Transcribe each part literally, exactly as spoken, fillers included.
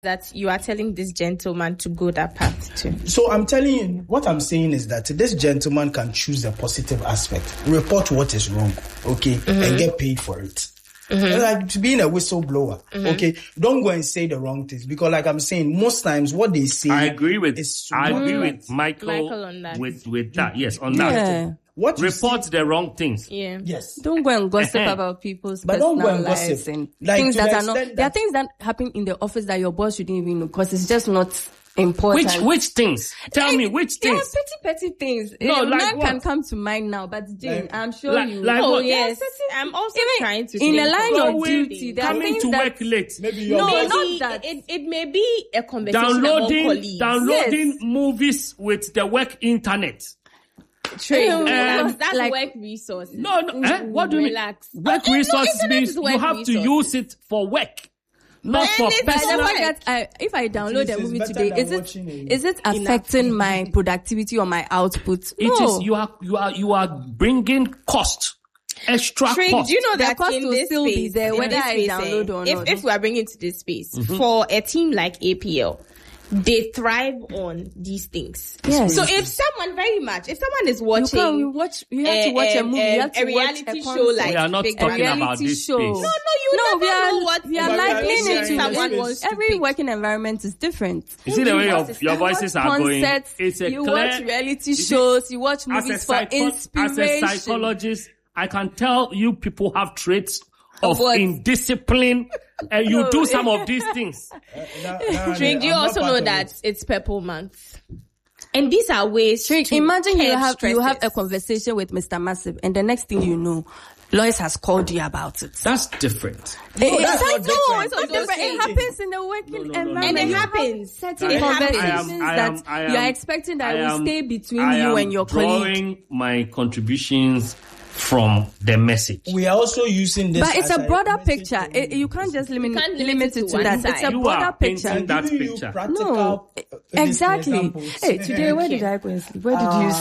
that you are telling this gentleman to go that path too? So I'm telling you, what I'm saying is that this gentleman can choose the positive aspect, report what is wrong, okay, mm-hmm. and get paid for it. Mm-hmm. Like being a whistleblower, mm-hmm. okay, don't go and say the wrong things, because like I'm saying, most times what they say, I agree with, is I agree right. with Michael, Michael on that. with with that, yes, on yeah. that. What report the wrong things. Yeah. Yes. Don't go and gossip about people's but personal don't go and lives gossip. and like, things that are not. That there are things that happen in the office that your boss shouldn't even know, because it's just not important. Which which things? Tell like, me which things. Yeah, petty petty things. No, uh, like none what? can come to mind now, but Jane, like, I'm sure like, you. like oh what? yes, I'm also even trying to in think a line of of going, duty. There are coming things to that, work late. Maybe you're No, Maybe not that. It, it may be a conversation Downloading among colleagues. downloading Yes. movies with the work internet. Trade. Um, that's that's like- work resources. No, no. Eh? What do you Relax. mean? Work No, resources internet means is work you have resources. to use it for work, not for it's By the personal. fact that I, if I download This a is movie better today, than is it watching a- is it affecting my productivity or my output? It No. is you are you are you are bringing cost, extra Trade, cost. do you know The that cost in will this still space, be there, in whether this I space, download eh, or if, not. If we are bringing to this space, Mm-hmm. for a team like A P L, they thrive on these things. Yes. So if someone very much, if someone is You watching, can't you watch. You have to watch a movie. You have to a watch reality a show concert. like We are not Big talking Brother. about this show. space. No, no, you no, never we are know what we are But we are likening listening it to to someone this wants to every pick. working environment is different. You see the way your, Because your you voices watch are going. concerts, It's a you clear. watch reality see, shows, you watch As a, movies for psycho- inspiration. as a psychologist, I can tell you people have traits of what? indiscipline, and you No. do some of these things. Drink, do you also know that it's Purple Month? And these are ways to Imagine you curb have you have a stresses. conversation with Mister Massive, and the next thing you know, Lois has called you about it. That's different. It- that's it's not like, no, different. it's not It's different. It not happens in the working No, no, no, no, environment. And it You have happens. certain It conversations happens. I am- I am- that I you are am- expecting that I will am- stay between I you am and your colleague. drawing my contributions from the message. We are also using this. But it's as a broader message picture. to- It, you can't just limit, can't limit limit it it to to one that. side. It's a You broader are painting picture. that Giving you picture. practical, No, uh, exactly. examples. Hey, today where did I go and sleep? Where did you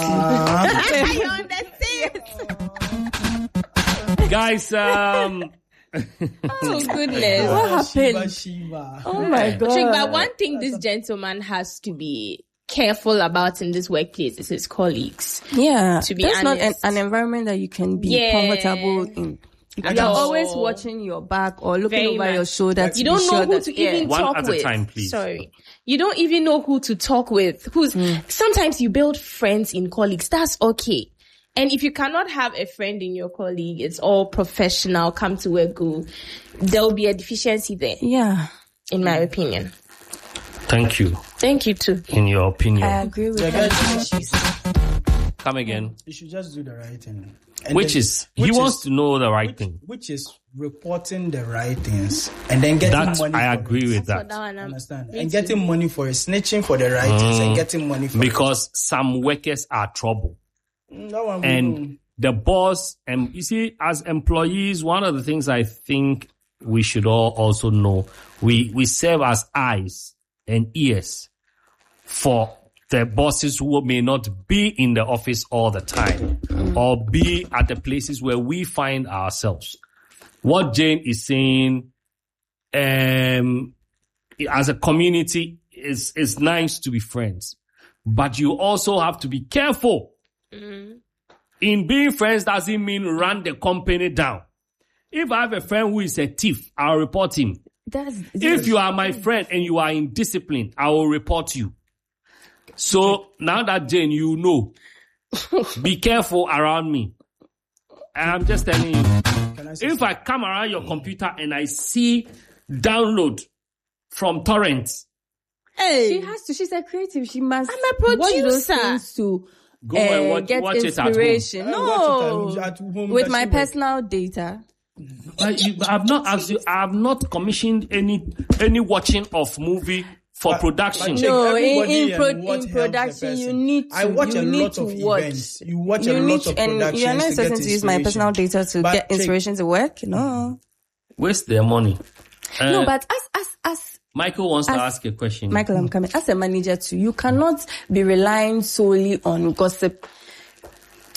I understand. Guys, um, Oh goodness. What Shiva, happened? Shiva. Oh my god! Drink, but one thing this gentleman has to be careful about in this workplace is his colleagues. Yeah, to be that's not an, honest. an environment that you can be Yeah. comfortable in. At You're all. always watching your back or looking Very over much. your shoulder. To You don't be know sure who that, to yeah. even One talk at a with. time, please. Sorry. You don't even know who to talk with. Who's sometimes you build friends in colleagues. That's okay. And if you cannot have a friend in your colleague, it's all professional, come to work, go. There will be a deficiency there, Yeah, in my opinion. thank you. Thank you too. In your opinion, I agree with Yeah, that. guys, come again. you should just do the right thing. And Which then- is which he wants is- to know the right which, thing. which is reporting the right things and then getting That money. I for agree it. with So that. that one, um, Understand? me And too. getting money for it, snitching for the right things and getting money for Because some workers are trouble. it. Mm, that one we And know. the boss, and you see, as employees, one of the things I think we should all also know, we, we serve as eyes and ears for the bosses who may not be in the office all the time or be at the places where we find ourselves. What Jane is saying, um, as a community, is it's nice to be friends, but you also have to be careful. In being friends doesn't mean run the company down. If I have a friend who is a thief, I'll report him. That's, If you are my friend and you are indisciplined, I will report you. So now that Jane, you know, be careful around me. And I'm just telling you, Can I say if I come around your computer and I see download from torrents, she has to. She's a creative. She must. I'm a watch those producer. things to Go and uh, watch- get watch it at home. inspiration. Eh, No, watch it at- at home, with that my she will- personal data. But you, I've not asked you, I have not commissioned any any watching of movie for But- production. but check No, in- everybody in and pro- what in helps the production, you person. need to- I watch you a need lot to of watch. events. You watch You a need lot to, of and productions you're not to get expecting to use my personal inspiration. data to But get check- inspiration to work. No, Waste their money. Uh, no, but as as as Michael wants to as- ask a question. Michael, I'm coming. As a manager too, you cannot be relying solely on gossip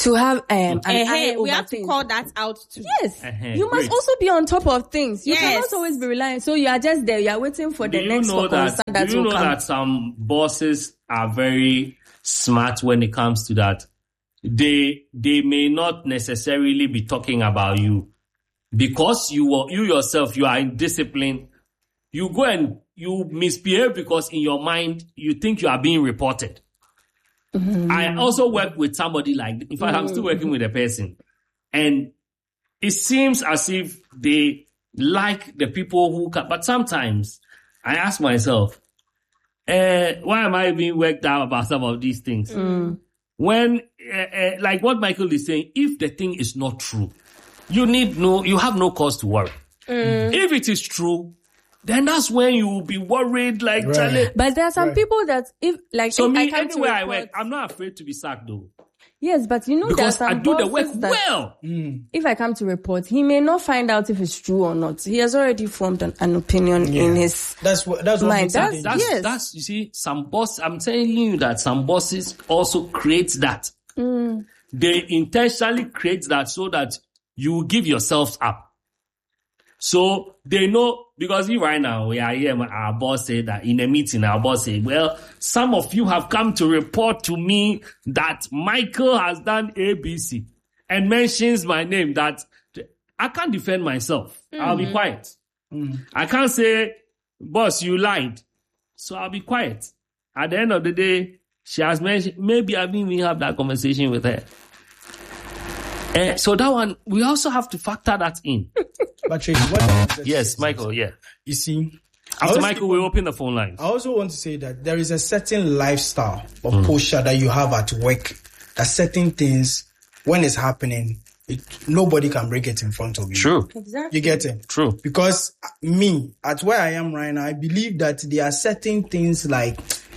to have um an Eh, eye hey, we over have to things. call that out too. Yes, Uh-huh, you must great. also be on top of things. You Yes. cannot always be relying. So you are just there. You are waiting for Do the you next know concern that? that Do you will know come. that some bosses are very smart when it comes to that? They they may not necessarily be talking about you because you are, you yourself you are indisciplined. You go and you misbehave because in your mind you think you are being reported. Mm-hmm. I also work with somebody like, in fact, I'm still working with a person, and it seems as if they like the people who can, but sometimes I ask myself, uh, why am I being worked out about some of these things? Mm. When, uh, uh, like what Michael is saying, if the thing is not true, you need no, you have no cause to worry. If it is true, then that's when you will be worried, like, Right. Charlie. But there are some Right. people that if like So if I me, come to anywhere I report- work, I'm not afraid to be sacked though. Yes, but you know there are Because some I do the work bosses that well. if I come to report, he may not find out if it's true or not. He has already formed an, an opinion in his That's what that's what mind. makes it That's- dangerous. That's, Yes. that's, you see, some boss, I'm telling you that some bosses also create that. Mm. They intentionally create that so that you give yourselves up. So they know, because we right now, we are here, our boss said that in a meeting, our boss said, well, some of you have come to report to me that Michael has done A B C and mentions my name, that I can't defend myself. I'll be quiet. I can't say, boss, you lied. So I'll be quiet. At the end of the day, she has mentioned, maybe I didn't even have that conversation with her. Uh, so that one, we also have to factor that in. But Tracy, what I wanted to Yes, say Michael, is, yeah. you see, I After also- Michael, we open the phone lines. I also want to say that there is a certain lifestyle or posture that you have at work. That certain things, when it's happening, it, nobody can break it in front of you. True, exactly. You get it? true. Because uh, me, at where I am right now, I believe that there are certain things like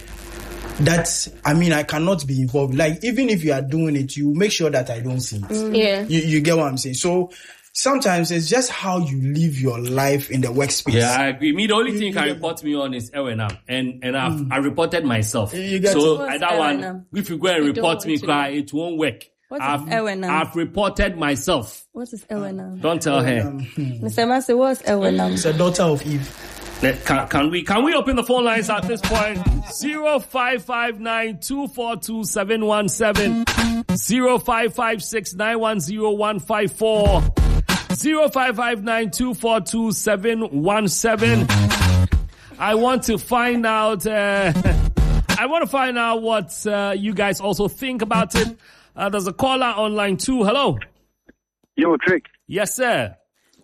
that. I mean, I cannot be involved. Like, even if you are doing it, you make sure that I don't see it. Yeah. You, you get what I'm saying? So sometimes it's just how you live your life in the workspace. Yeah, I agree. Me, the only thing you can you- report me on is L N M, and and I've I reported myself. You get so it. at that What's one, L N M? if you go and We don't report want me, to cry, it won't work. What is I've, L N M? I've reported myself. What is L N M? Don't tell her. Mister Massey, what's L N M? It's a daughter of Eve. Can, can we can we open the phone lines at this point? Zero five five nine two four two seven one seven, zero five five six nine one zero one five four, zero five five nine two four two seven one seven. I want to find out. Uh, I want to find out what uh, you guys also think about it. Uh, there's a caller on line two. Hello. Yo, Trick. Yes, sir.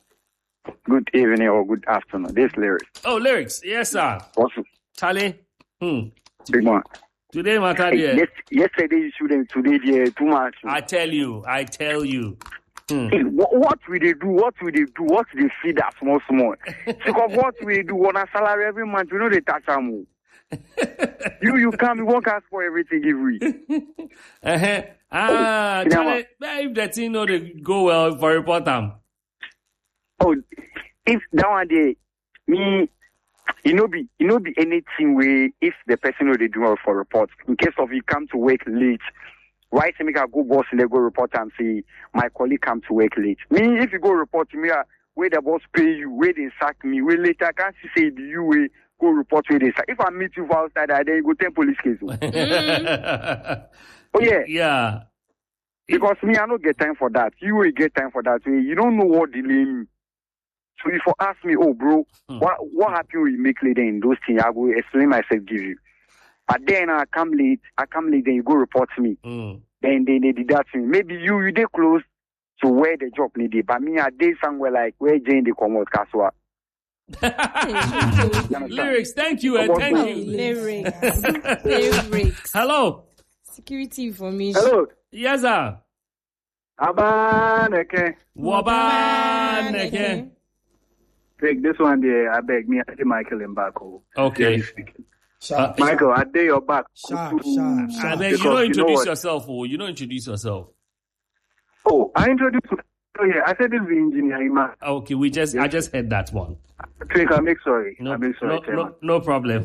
Good evening or good afternoon. This lyrics. Oh, lyrics. Yes, sir. What's Charlie. Hmm. big one? Today, my Hey, dear. yes, yesterday you shouldn't. Today, yeah, too much. I tell you, I tell you. Hmm. Hey, what, what will they do? What will they do? What will they feed that small, small? Because what will they do on a salary every month? You know they touch them. you, you come, you won't ask for everything every. Uh-huh. Ah, you know Charlie, if the thing know they go well for report them. Oh, if that one day, me, you know, be, you know, be anything where if the person know they do well for report, in case of you come to work late, right? So make a go boss and they go report and say, my colleague come to work late. Me, if you go report to me, uh, where the boss pay you, where they sack me, where later I can't say the you way go report where they sack. If I meet you for outside, then you go take police case. Oh yeah. Yeah. Because me, I don't get time for that. You will get time for that. You don't know what delay me. So if you ask me, oh bro, Hmm. what what happened when you make late in those things, I will explain myself, give you. But then I come late, I come late, then you go report to me. Mm. Then they, they did that to me. Maybe you you they close to where the job needed. But me, I did somewhere like where Jane they come out Kaswa. Lyrics, thank you, and About thank that. you. Lyrics. Lyrics. Hello. Security information. Hello. Yes, sir. Abaneke. Wabaneke. Take this one there, I beg me, I say Michael and Bako. Okay. Sharp, Uh, Michael, I dare your back. sharp, sharp, I sharp. beg you Because don't you know introduce what? yourself, oh. You don't introduce yourself. Oh, I introduced Oh yeah, I said this is the engineer, Ima. Okay, we just I just heard that one. Twink, I make sorry. No, I make sorry, no, no, no problem.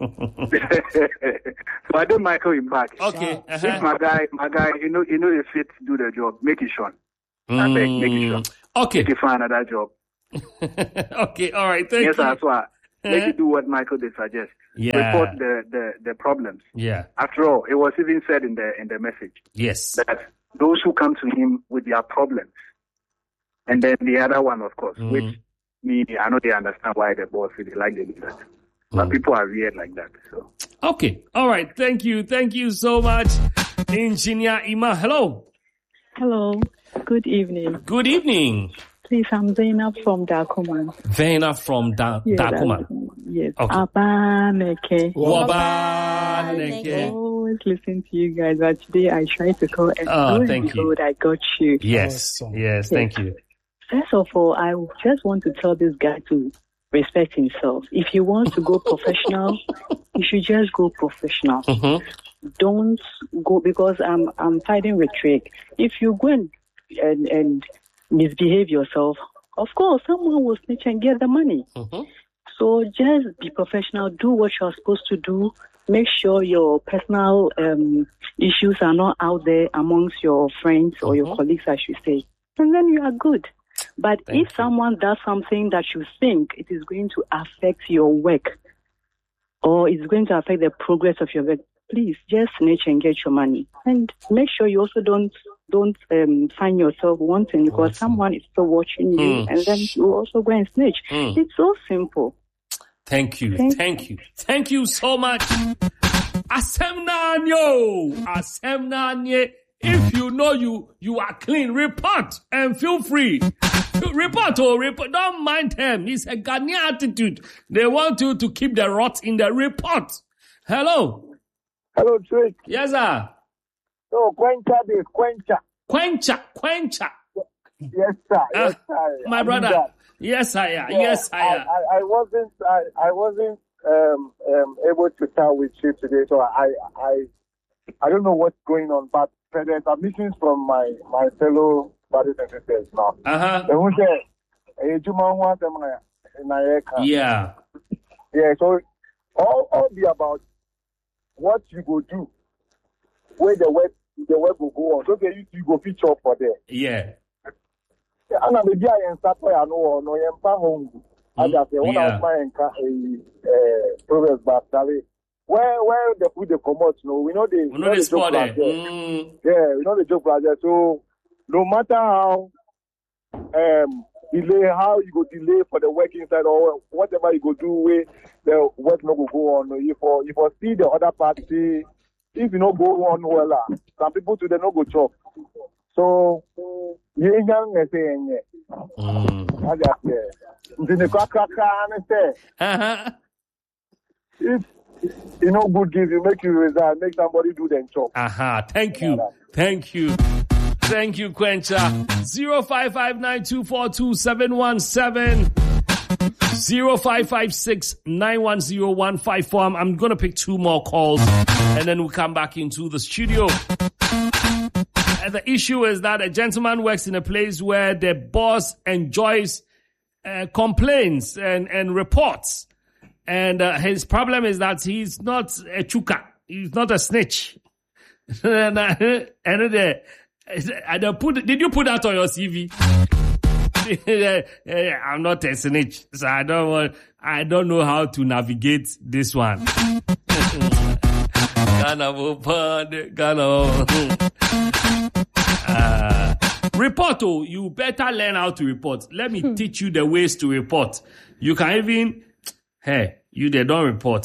So I don't Michael him back. Okay. Uh-huh. If my guy, my guy, you know, you know, the fit to do the job. Make it short. I beg, make it short. Okay. Make it find another job. Okay. All right. Thank yes, you. that's why. Make it do what Michael did suggest. Yeah. Report the, the, the problems. Yeah. After all, it was even said in the in the message. Yes. That those who come to him with their problems, and then the other one, of course, Mm. which me, I know they understand why the boss they like they do that, but Mm. people are weird like that. So Okay. All right. Thank you. Thank you so much, Engineer Ima. Hello. Hello. Good evening. Good evening. Please, I'm Zainab from Dakuma. Vena from da- Yes, Dakuma. that's- Yes. Okay. Abaneke. Wabaneke. Always listen to you guys, but today I tried to call and Oh, lo and thank you. behold, I got you. Yes. Awesome. Yes. Thank you. First of all, I just want to tell this guy to respect himself. If he wants to go professional, he should just go professional. Mm-hmm. Don't go because I'm I'm fighting with trick. If you go and, and and misbehave yourself, of course someone will snitch and get the money. Mm-hmm. So just be professional. Do what you're supposed to do. Make sure your personal um, issues are not out there amongst your friends or your Mhm. colleagues, I should say, and then you are good. But Thank if you. someone does something that you think it is going to affect your work or it's going to affect the progress of your work, please just snitch and get your money. And make sure you also don't don't um, find yourself wanting because Wanting. someone is still watching you, Mm. and then you also go and snitch. Mm. It's so simple. Thank you. Thank- Thank you. Thank you so much. Asemnanyo. Asemnanye. If you know you, you are clean, report and feel free. Report or report. Don't mind them. It's a Ghanaian attitude. They want you to keep the rot in the report. Hello. Hello, Trick. Yes, sir. No, Quencha this, Quencha. Quencha. Quencha. Yes, sir. Yes, Ah, sir. My I brother. mean that. Yes, I am. Yeah, Yes, I I, am. I, I wasn't, I, I wasn't um, um, able to start with you today, so I, I, I don't know what's going on, but there's submissions from my, my fellow brothers and sisters now. Uh-huh. They will say, "Eh, Juma want them, eh, na yeka." Yeah. Yeah, so all, all be about what you go do, where the work, the work will go on. So okay, you, you go feature for there. Yeah. And I'm maybe I am started I know no yam pa home. I just say when I Yeah. was my uh progress back where where the food they come out, no, we know the We know the spot there. joke like that. Mm. Yeah, we know the joke like that. So no matter how um delay, how you go delay for the work inside or whatever you go do, way the work no go go on. If you if you see the other party, if you no go on well, ah, some people today no go chop. So you ain't gonna say anything. Mm. I just say, in the crack crack and say, Uh-huh. if you know good give you make you resign, make somebody do them chop. Aha, thank you. Thank you. Thank you, Quencha. zero five five nine two four two seven one seven. zero five five six nine one zero one five four. I'm, I'm going to pick two more calls and then we'll come back into the studio. And the issue is that a gentleman works in a place where the boss enjoys uh, complaints and, and reports. And uh, his problem is that he's not a chuka. He's not a snitch. and uh, and uh, and uh, put, did you put that on your C V? I'm not a snitch, so I don't want, I don't know how to navigate this one. uh, report, oh, you better learn how to report. Let me teach you the ways to report. You can even, hey, you they don't report.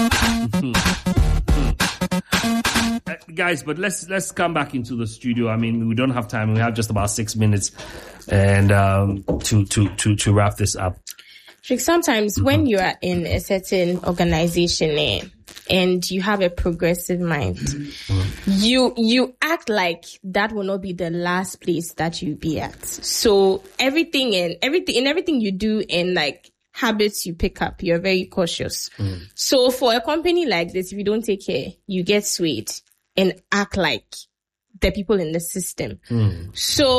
Uh, guys, but let's let's come back into the studio. I mean, we don't have time. We have just about six minutes, and um, to to to to wrap this up. Trick, sometimes mm-hmm. when you are in a certain organization eh, and you have a progressive mind, mm-hmm. you you act like that will not be the last place that you be at. So everything and everything in everything you do and like habits you pick up, you're very cautious. Mm. So for a company like this, if you don't take care, you get swayed and act like the people in the system. Mm. So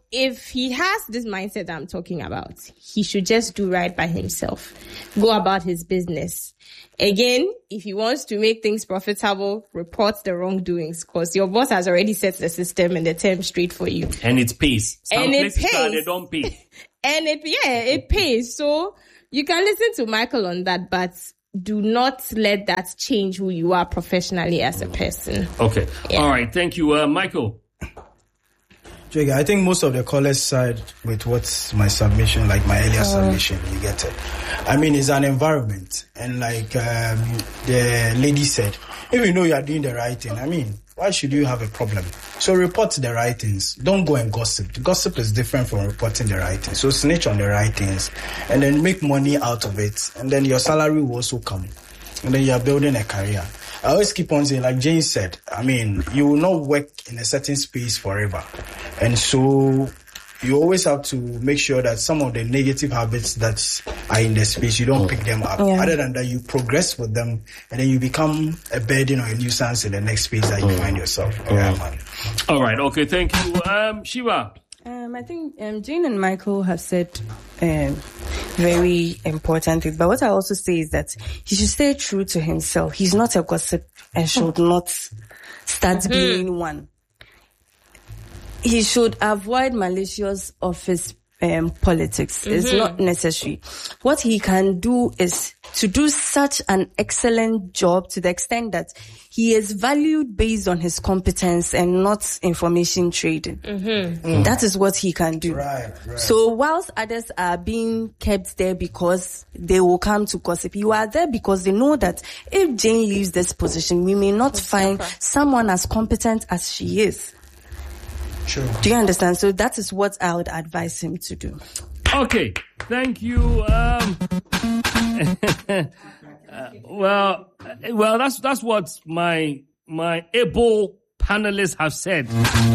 if he has this mindset that I'm talking about, he should just do right by himself. Go about his business. Again, if he wants to make things profitable, report the wrongdoings, because your boss has already set the system and the term straight for you. And it pays. Some and it places pays. They don't pay. And it, yeah, it pays. So you can listen to Michael on that, but do not let that change who you are professionally as a person. Okay. Yeah. All right. Thank you, uh, Michael. Jigga, I think most of the callers side with what's my submission, like my earlier uh, submission, you get it. I mean, it's an environment. And like um, the lady said, if you know you are doing the right thing, I mean, why should you have a problem? So report the right things. Don't go and gossip. Gossip is different from reporting the right things. So snitch on the right things and then make money out of it. And then your salary will also come. And then you are building a career. I always keep on saying, like Jane said, I mean, you will not work in a certain space forever. And so you always have to make sure that some of the negative habits that are in the space, you don't pick them up. Yeah. Other than that, you progress with them and then you become a burden or a nuisance in the next space that you mm. find yourself. Mm. Yeah, man. All right. Okay. Thank you. Um, Shiva. Um, I think um, Jane and Michael have said um, very important things. But what I also say is that he should stay true to himself. He's not a gossip and should not start mm-hmm. being one. He should avoid malicious office um, politics. Mm-hmm. It's not necessary. What he can do is to do such an excellent job to the extent that he is valued based on his competence and not information trading. Mm-hmm. Mm. That is what he can do. Right, right. So whilst others are being kept there because they will come to gossip, you are there because they know that if Jane leaves this position, we may not find someone as competent as she is. Sure. Do you understand? So that is what I would advise him to do. Okay. Thank you. Um, uh, well, well, that's, that's what my, my able panelists have said.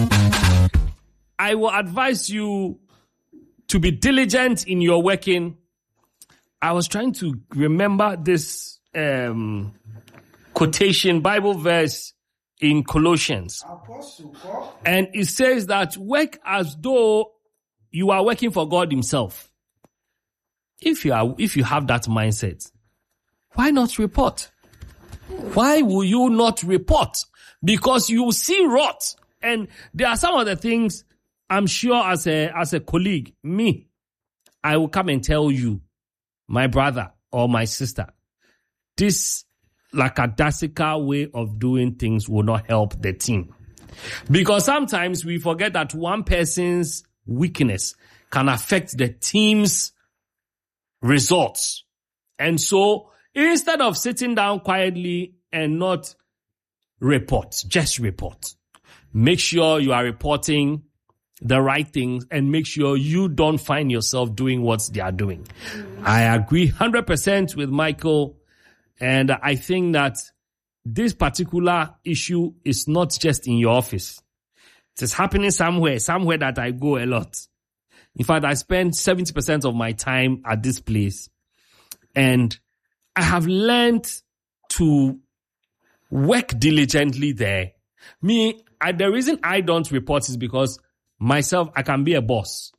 I will advise you to be diligent in your working. I was trying to remember this, um, quotation, Bible verse in Colossians. And it says that work as though you are working for God himself. If you are, if you have that mindset, why not report? Why will you not report? Because you see rot. And there are some of the things I'm sure as a, as a colleague, me, I will come and tell you, my brother or my sister, this lackadaisical way of doing things will not help the team. Because sometimes we forget that one person's weakness can affect the team's results. And so instead of sitting down quietly and not report, just report. Make sure you are reporting the right things and make sure you don't find yourself doing what they are doing. I agree one hundred percent with Michael. And I think that this particular issue is not just in your office. It is happening somewhere, somewhere that I go a lot. In fact, I spend seventy percent of my time at this place. And I have learned to work diligently there. Me, I, the reason I don't report is because myself, I can be a boss.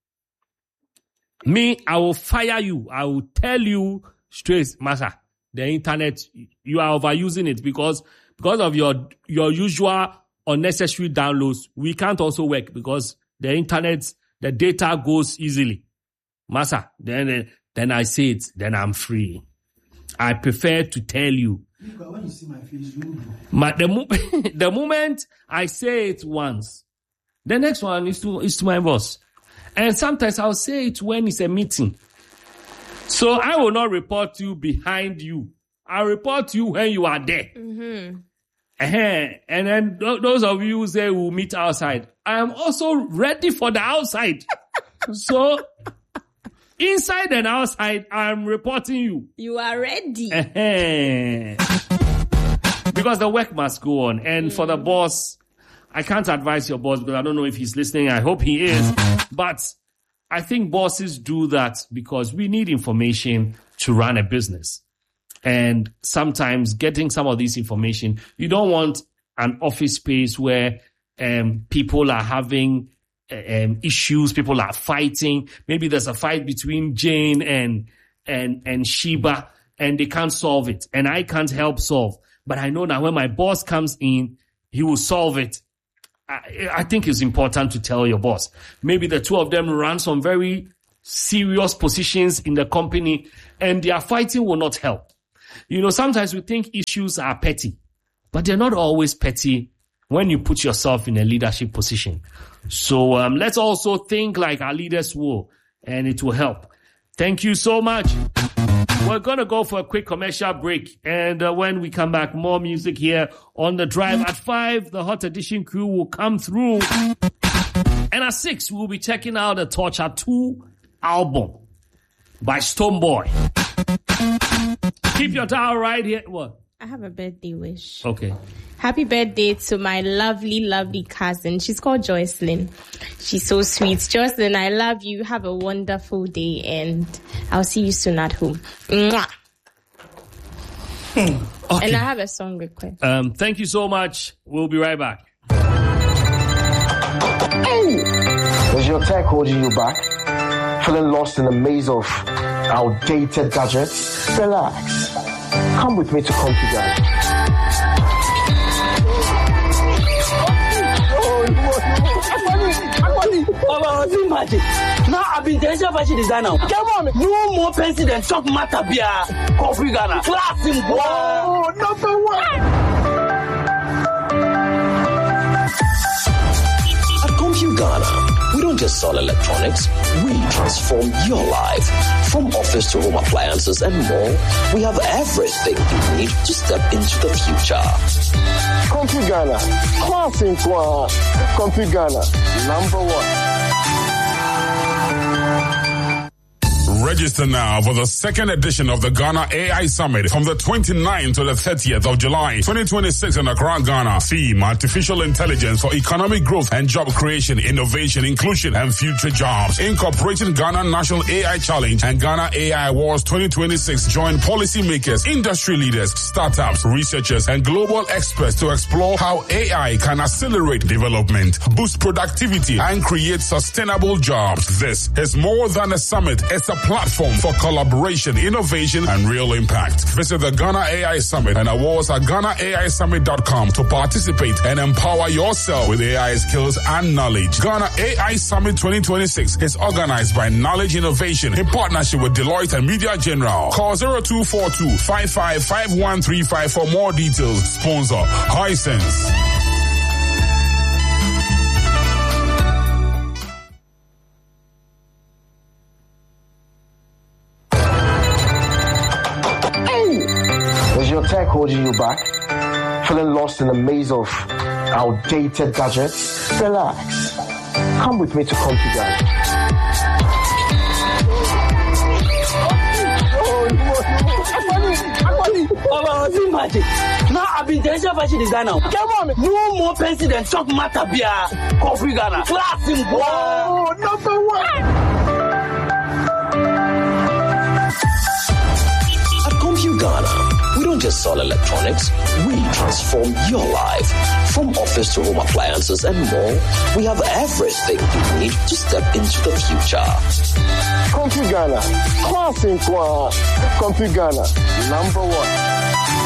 Me, I will fire you. I will tell you straight, Master, the internet, you are overusing it because, because of your, your usual unnecessary downloads. We can't also work because the internet, the data goes easily. Master, then, then I say it, then I'm free. I prefer to tell you. When you see my face, you but the, mo- the moment I say it once, the next one is to, is to my boss. And sometimes I'll say it when it's a meeting. So I will not report you behind you. I'll report you when you are there. Mm-hmm. Uh-huh. And then th- those of you who say we'll meet outside, I am also ready for the outside. So inside and outside, I'm reporting you. You are ready. Uh-huh. Because the work must go on. And mm. for the boss, I can't advise your boss because I don't know if he's listening. I hope he is. But I think bosses do that because we need information to run a business. And sometimes getting some of this information, you don't want an office space where um, people are having um, issues. People are fighting. Maybe there's a fight between Jane and, and, and Sheba, and they can't solve it. And I can't help solve. But I know that when my boss comes in, he will solve it. I, I think it's important to tell your boss. Maybe the two of them run some very serious positions in the company, and their fighting will not help. You know, sometimes we think issues are petty, but they're not always petty when you put yourself in a leadership position. So um, let's also think like our leaders will, and it will help. Thank you so much. We're going to go for a quick commercial break. And uh, when we come back, more music here on The Drive. At five, the Hot Edition crew will come through. And at six, we'll be checking out the Torture two album by Stonebwoy. Keep your dial right here. What? I have a birthday wish. Okay. Happy birthday to my lovely, lovely cousin. She's called Joycelyn. She's so sweet. Joycelyn, I love you. Have a wonderful day, and I'll see you soon at home. Mwah. Okay. And I have a song request. Um, thank you so much. We'll be right back. Is your tech holding you back? Feeling lost in the maze of outdated gadgets? Relax. Come with me to Configure. Now I've been telling fashion designer. Come on, no more pencil than talk matter beer. Coffee Ghana, class in wow, number one. At Compute Ghana, we don't just sell electronics, we transform your life. From office to home appliances and more, we have everything you need to step into the future. Compute Ghana, class in Kwa. Compute Ghana, number one. Register now for the second edition of the Ghana A I Summit from the twenty-ninth to the thirtieth of July, twenty twenty-six in Accra, Ghana. Theme: Artificial Intelligence for Economic Growth and Job Creation, Innovation, Inclusion, and Future Jobs. Incorporating Ghana National A I Challenge and Ghana A I Awards twenty twenty-six. Join policymakers, industry leaders, startups, researchers, and global experts to explore how A I can accelerate development, boost productivity, and create sustainable jobs. This is more than a summit. It's a platform for collaboration, innovation, and real impact. Visit the Ghana A I Summit and awards at ghana a i summit dot com to participate and empower yourself with A I skills and knowledge. Ghana A I Summit twenty twenty-six is organized by Knowledge Innovation in partnership with Deloitte and Media General. Call zero two four two, five five five one three five for more details. Sponsor Hisense. Tech holding you back? Feeling lost in the maze of outdated gadgets? Relax. Come with me to Configure. Now I've been telling fashion designer. Come on, no more pencil than talk matter beer. Coffee Ghana, class in wow, number one. Compute Ghana, we don't just sell electronics, we transform your life. From office to home appliances and more, we have everything you need to step into the future. Compute Ghana, class in Kwa. Compute Ghana, number one.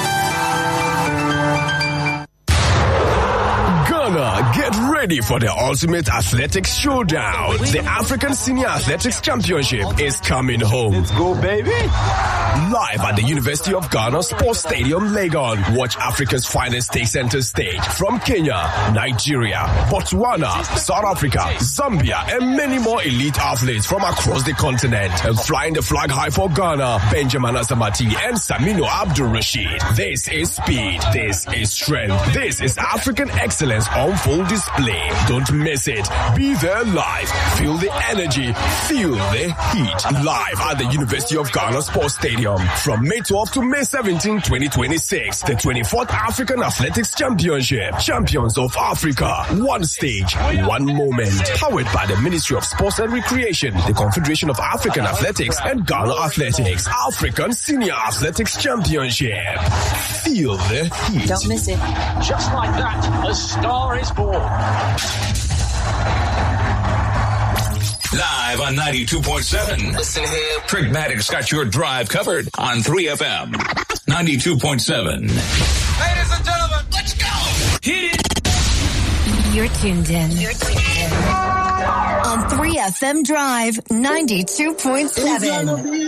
Ghana, get ready for the ultimate athletics showdown. The African Senior Athletics Championship is coming home. Let's go, baby. Live at the University of Ghana Sports Stadium, Legon. Watch Africa's finest take center stage from Kenya, Nigeria, Botswana, South Africa, Zambia, and many more elite athletes from across the continent. And flying the flag high for Ghana, Benjamin Asamati and Samino Abdul Rashid. This is speed. This is strength. This is African excellence on full display. Don't miss it. Be there live. Feel the energy. Feel the heat. Live at the University of Ghana Sports Stadium from May twelfth to May seventeenth, twenty twenty-six. The twenty-fourth African Athletics Championship. Champions of Africa. One stage, one moment. Powered by the Ministry of Sports and Recreation, the Confederation of African Athletics, and Ghana Athletics. African Senior Athletics Championship. Feel the heat. Don't miss it. Just like that, a star is born. Live on ninety-two point seven. Listen here. Pragmatic's got your drive covered on three F M. ninety-two point seven. Ladies and gentlemen, let's go! Hit it! You're tuned in. You're tuned in. On three F M Drive, ninety-two point seven.